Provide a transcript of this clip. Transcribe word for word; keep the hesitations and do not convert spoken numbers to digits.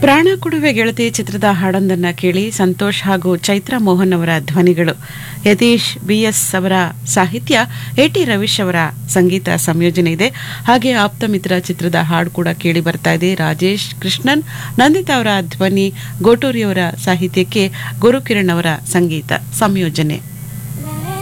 ಪ್ರಾಣ ಕೊಡುವೆ ಗೆಳತಿ ಚಿತ್ರದ ಹಾಡೊಂದನ್ನ ಕೇಳಿ ಸಂತೋಷ್ ಹಾಗೂ ಚೈತ್ರ ಮೋಹನ್ ಅವರ ಧ್ವನಿಗಳು, ಯತೀಶ್ ಬಿಎಸ್ ಅವರ ಸಾಹಿತ್ಯ, ಎಟಿ ರವೀಶ್ ಅವರ ಸಂಗೀತ ಸಂಯೋಜನೆ ಇದೆ. ಹಾಗೆ ಆಪ್ತಮಿತ್ರ ಚಿತ್ರದ ಹಾಡು ಕೂಡ ಕೇಳಿ ಬರ್ತಾ ಇದೆ. ರಾಜೇಶ್ ಕೃಷ್ಣನ್, ನಂದಿತಾ ಅವರ ಧ್ವನಿ, ಗೋಟೂರಿ ಅವರ ಸಾಹಿತ್ಯಕ್ಕೆ ಗುರುಕಿರಣ್ ಅವರ ಸಂಗೀತ ಸಂಯೋಜನೆ.